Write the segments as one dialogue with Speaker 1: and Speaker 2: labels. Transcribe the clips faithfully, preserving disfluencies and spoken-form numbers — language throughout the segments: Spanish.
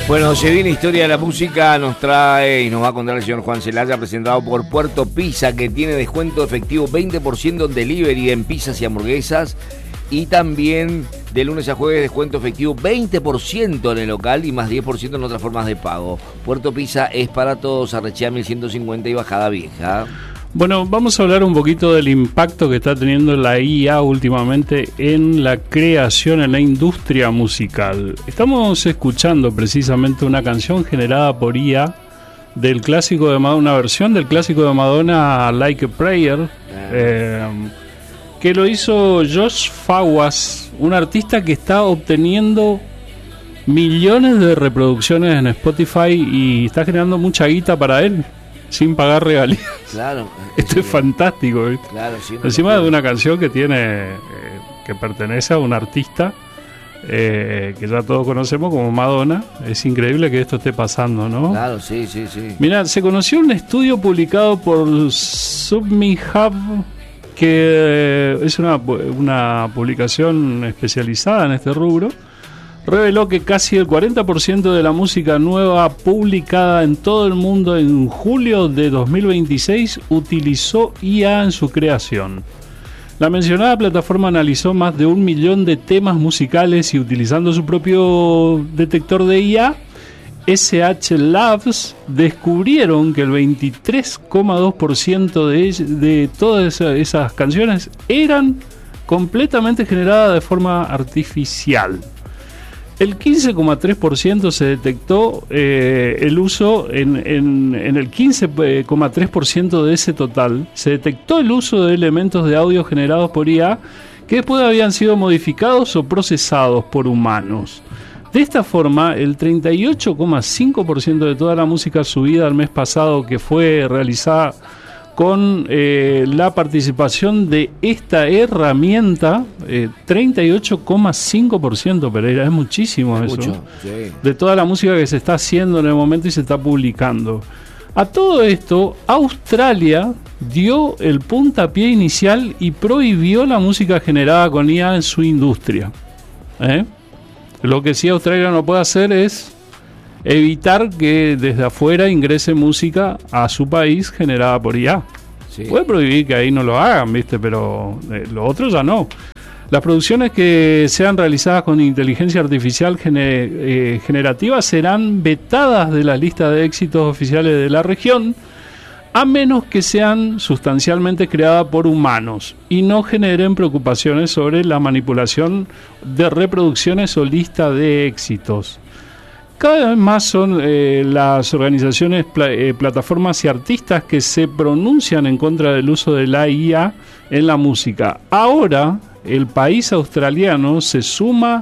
Speaker 1: Bueno, se viene Historia de la Música, nos trae y nos va a contar el señor Juan Celaya, presentado por Puerto Pizza, que tiene descuento efectivo veinte por ciento en delivery en pizzas y hamburguesas. Y también de lunes a jueves descuento efectivo veinte por ciento en el local y más diez por ciento en otras formas de pago. Puerto Pizza es para todos, Arrechea mil ciento cincuenta y Bajada Vieja.
Speaker 2: Bueno, vamos a hablar un poquito del impacto que está teniendo la I A últimamente en la creación, en la industria musical. Estamos escuchando precisamente una canción generada por I A del clásico de Madonna, una versión del clásico de Madonna, Like a Prayer, eh, que lo hizo Josh Fawaz, un artista que está obteniendo millones de reproducciones en Spotify y está generando mucha guita para él, sin pagar regalías.
Speaker 1: Claro.
Speaker 2: Esto es fantástico, ¿viste?
Speaker 1: Claro, sí, no
Speaker 2: encima
Speaker 1: no
Speaker 2: de una canción que tiene, eh, que pertenece a un artista eh, que ya todos conocemos como Madonna. Es increíble que esto esté pasando, ¿no?
Speaker 1: Claro, sí, sí, sí.
Speaker 2: Mira, se conoció un estudio publicado por SubMeHub, que es una, una publicación especializada en este rubro. Reveló que casi el cuarenta por ciento de la música nueva publicada en todo el mundo en julio de dos mil veintiséis utilizó I A en su creación. La mencionada plataforma analizó más de un millón de temas musicales y, utilizando su propio detector de I A, S H Labs, descubrieron que el veintitrés coma dos por ciento de, de todas esas, esas canciones eran completamente generadas de forma artificial. El quince coma tres por ciento se detectó eh, el uso, en, en, en el quince coma tres por ciento de ese total, se detectó el uso de elementos de audio generados por I A que después habían sido modificados o procesados por humanos. De esta forma, el treinta y ocho coma cinco por ciento de toda la música subida el mes pasado, que fue realizada con eh, la participación de esta herramienta, eh, treinta y ocho coma cinco por ciento, Pereira, es muchísimo es eso, mucho, sí. De toda la música que se está haciendo en el momento y se está publicando. A todo esto, Australia dio el puntapié inicial y prohibió la música generada con I A en su industria. ¿Eh? Lo que sí Australia no puede hacer es evitar que desde afuera ingrese música a su país generada por I A. Sí. Puede prohibir que ahí no lo hagan, ¿viste? Pero eh, lo otro ya no. Las producciones que sean realizadas con inteligencia artificial gener- eh, generativa serán vetadas de la lista de éxitos oficiales de la región, a menos que sean sustancialmente creadas por humanos y no generen preocupaciones sobre la manipulación de reproducciones o lista de éxitos. Cada vez más son eh, las organizaciones, pla- eh, plataformas y artistas que se pronuncian en contra del uso de la I A en la música. Ahora, el país australiano se suma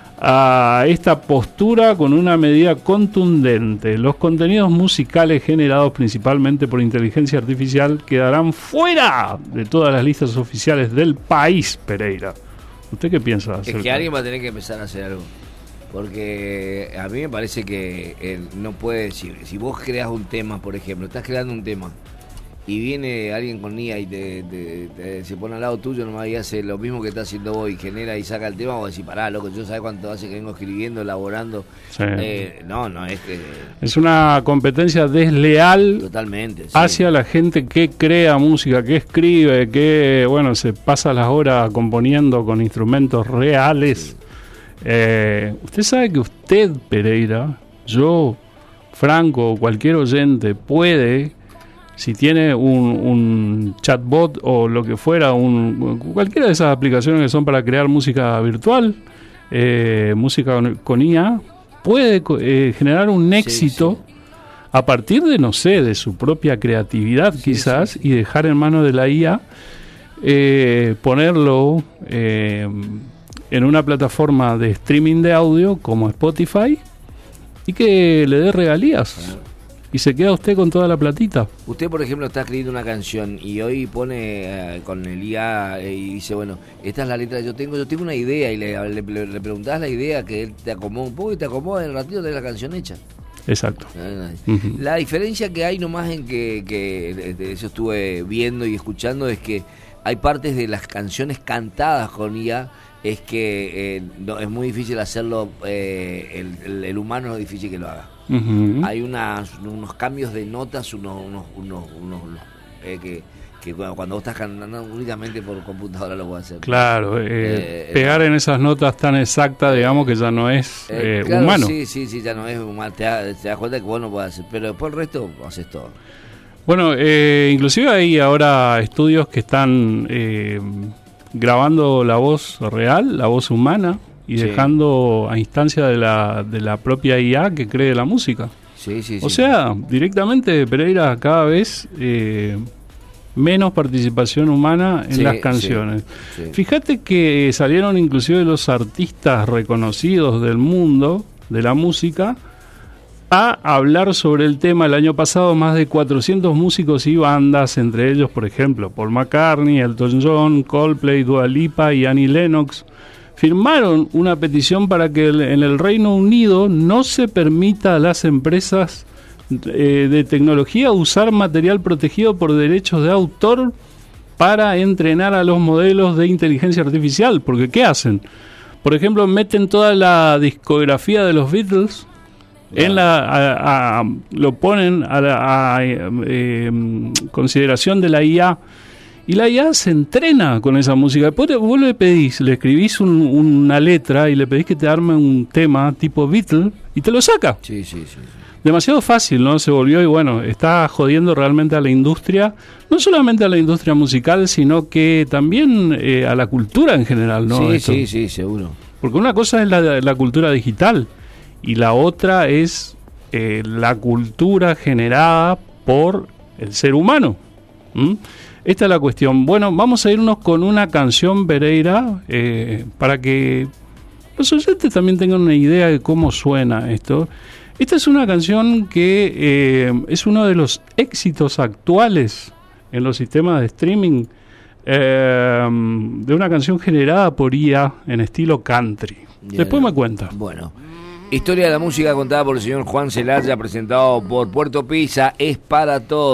Speaker 2: a esta postura con una medida contundente. Los contenidos musicales generados principalmente por inteligencia artificial quedarán fuera de todas las listas oficiales del país, Pereira. ¿Usted qué piensa?
Speaker 1: Es que alguien va a tener que empezar a hacer algo. Porque a mí me parece que eh, no puede decir, si vos creas un tema, por ejemplo, estás creando un tema y viene alguien con I A y te, te, te, se pone al lado tuyo nomás y hace lo mismo que está haciendo vos y genera y saca el tema, vos decís, pará, loco, yo sabés cuánto hace que vengo escribiendo, elaborando. Sí. Eh, no, no, es que...
Speaker 2: Es una competencia desleal.
Speaker 1: Totalmente, sí.
Speaker 2: Hacia la gente que crea música, que escribe, que, bueno, se pasa las horas componiendo con instrumentos reales. Sí. Eh, usted sabe que usted, Pereira, yo, Franco, cualquier oyente puede, si tiene un, un chatbot o lo que fuera, un, cualquiera de esas aplicaciones que son para crear música virtual, eh, música con, con I A, puede eh, generar un éxito sí, sí. a partir de, no sé, de su propia creatividad sí, quizás, sí, sí. y dejar en manos de la I A, eh, ponerlo... Eh, en una plataforma de streaming de audio como Spotify y que le dé regalías. Claro. Y se queda usted con toda la platita.
Speaker 1: Usted, por ejemplo, está escribiendo una canción y hoy pone eh, con el I A eh, y dice, bueno, esta es la letra que yo tengo, yo tengo una idea y le, le, le, le preguntás la idea que él te acomoda un poco y te acomoda en el ratito de la canción hecha.
Speaker 2: Exacto.
Speaker 1: Uh-huh. La diferencia que hay nomás en que, que eso estuve viendo y escuchando es que hay partes de las canciones cantadas con I A, es que eh, no, es muy difícil hacerlo, eh, el, el, el humano es difícil que lo haga. Uh-huh. Hay unas, unos cambios de notas, unos, unos, unos, unos eh, que, que cuando vos estás cantando únicamente por computadora lo puedes hacer.
Speaker 2: Claro, eh, eh, pegar eh, en esas notas tan exactas, digamos que ya no es eh, eh, claro, humano.
Speaker 1: Sí, sí, sí, ya no es humano, te, da, te das cuenta que vos no podés hacer, pero después el resto haces todo.
Speaker 2: Bueno, eh, inclusive hay ahora estudios que están eh, grabando la voz real, la voz humana, y sí. dejando a instancia de la, de la propia I A que cree la música.
Speaker 1: Sí, sí,
Speaker 2: o
Speaker 1: sí.
Speaker 2: sea, directamente, Pereira, cada vez eh, menos participación humana en sí, las canciones. Sí, sí. Fíjate que salieron inclusive los artistas reconocidos del mundo de la música a hablar sobre el tema. El año pasado más de cuatrocientos músicos y bandas, entre ellos, por ejemplo, Paul McCartney, Elton John, Coldplay, Dua Lipa y Annie Lennox, firmaron una petición para que en el Reino Unido no se permita a las empresas eh, de tecnología usar material protegido por derechos de autor para entrenar a los modelos de inteligencia artificial. Porque ¿qué hacen? Por ejemplo, meten toda la discografía de los Beatles, en la a, a, lo ponen a, a, a eh, consideración de la I A, y la I A se entrena con esa música. Después vos le pedís, le escribís un, una letra y le pedís que te arme un tema tipo Beatle y te lo saca.
Speaker 1: Sí, sí, sí, sí.
Speaker 2: Demasiado fácil, ¿no? Se volvió, y bueno, está jodiendo realmente a la industria, no solamente a la industria musical, sino que también eh, a la cultura en general, ¿no?
Speaker 1: Sí,
Speaker 2: Esto.
Speaker 1: sí, sí, seguro.
Speaker 2: Porque una cosa es la, la cultura digital, y la otra es eh, la cultura generada por el ser humano. ¿Mm? Esta es la cuestión. Bueno, vamos a irnos con una canción, Pereira, eh, para que los oyentes también tengan una idea de cómo suena esto. Esta es una canción que eh, es uno de los éxitos actuales en los sistemas de streaming, eh, de una canción generada por I A en estilo country. Ya, Después me cuenta.
Speaker 1: Bueno. Historia de la música contada por el señor Juan Celaya, presentado por Puerto Pizza, es para todos.